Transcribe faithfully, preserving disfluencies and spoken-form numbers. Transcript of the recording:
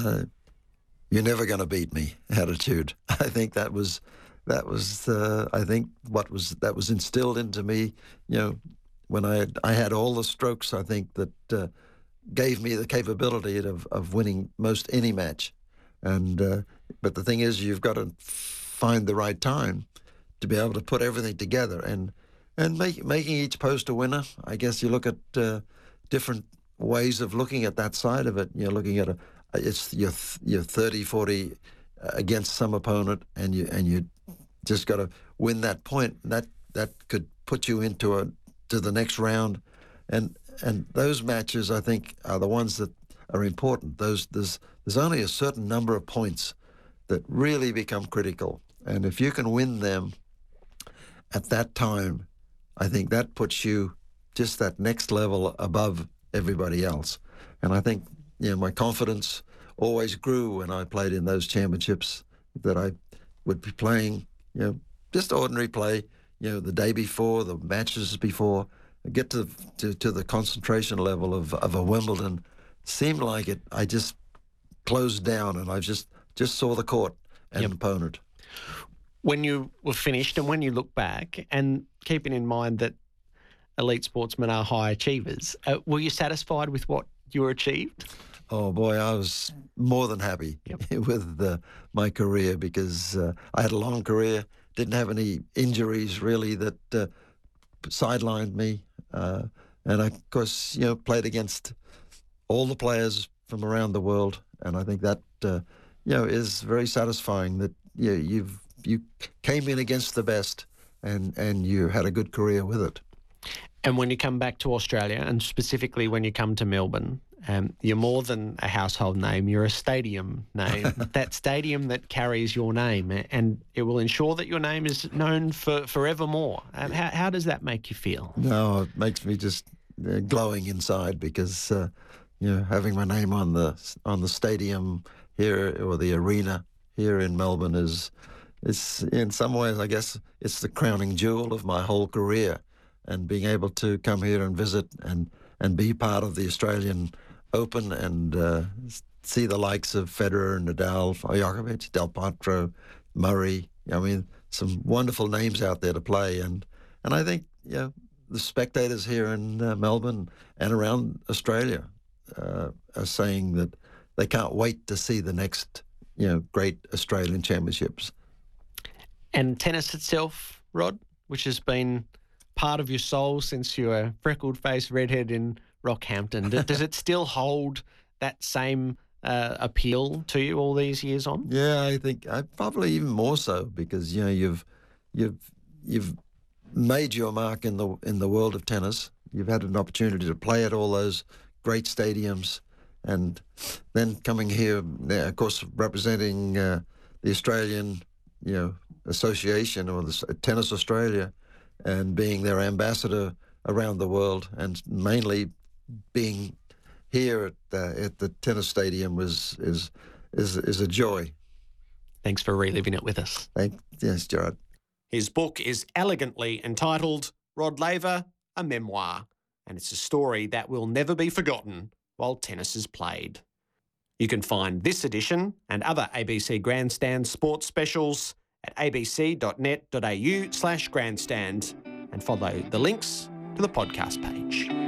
uh, you're never going to beat me attitude. I think that was that was uh, I think what was that was instilled into me. You know, when I had, I had all the strokes. I think that uh, gave me the capability of of winning most any match. And uh, but the thing is, you've got to find the right time to be able to put everything together and and make, making each post a winner. I guess you look at uh, different ways of looking at that side of it. You're looking at a it's your your thirty forty against some opponent, and you and you just got to win that point. That that could put you into a to the next round, and and those matches I think are the ones that are important. Those there's there's only a certain number of points that really become critical, and if you can win them at that time, I think that puts you just that next level above everybody else. And I think, you know, my confidence always grew when I played in those championships, that I would be playing, you know, just ordinary play, you know, the day before, the matches before, get to to, to the concentration level of, of a Wimbledon. Seemed like it, I just closed down and I just, just saw the court and Yep. opponent. When you were finished and when you look back, and keeping in mind that elite sportsmen are high achievers, uh, were you satisfied with what you achieved? Oh boy, I was more than happy Yep. with uh, my career, because uh, I had a long career, didn't have any injuries really that uh, sidelined me, uh, and I, of course, you know, played against all the players from around the world, and I think that uh, you know is very satisfying. That you know, you've you came in against the best, and and you had a good career with it. And when you come back to Australia, and specifically when you come to Melbourne, um, you're more than a household name. You're a stadium name. That stadium that carries your name, and it will ensure that your name is known for forevermore. Um, how, how does that make you feel? No, it makes me just uh, glowing inside, because uh, you know, having my name on the on the stadium here, or the arena here in Melbourne, is is in some ways, I guess, it's the crowning jewel of my whole career. And being able to come here and visit and, and be part of the Australian Open, and uh, see the likes of Federer, Nadal, Djokovic, Del Potro, Murray. I mean, some wonderful names out there to play. And, and I think, you know, the spectators here in uh, Melbourne and around Australia uh, are saying that they can't wait to see the next, you know, great Australian championships. And tennis itself, Rod, which has been part of your soul since you were a freckled-faced redhead in Rockhampton, D- does it still hold that same uh, appeal to you all these years on? Yeah, I think I probably even more so, because you know you've you've you've made your mark in the in the world of tennis. You've had an opportunity to play at all those great stadiums, and then coming here, of course, representing uh, the Australian, you know, Association, or the Tennis Australia, and being their ambassador around the world, and mainly being here at the, at the tennis stadium was is is is a joy. Thanks for reliving it with us. Thank yes, Gerard. His book is elegantly entitled Rod Laver, A Memoir, and it's a story that will never be forgotten while tennis is played. You can find this edition and other A B C Grandstand sports specials at abc.net.au slash grandstand and follow the links to the podcast page.